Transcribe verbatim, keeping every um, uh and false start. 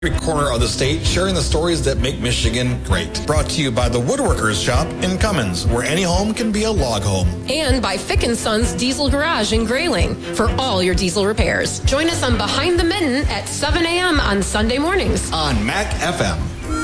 Every corner of the state, sharing the stories that make Michigan great. Brought to you by the Woodworkers Shop in Cummins, where any home can be a log home. And by Fick and Sons Diesel Garage in Grayling for all your diesel repairs. Join us on Behind the Mitten at seven a.m. on Sunday mornings on Mac F M.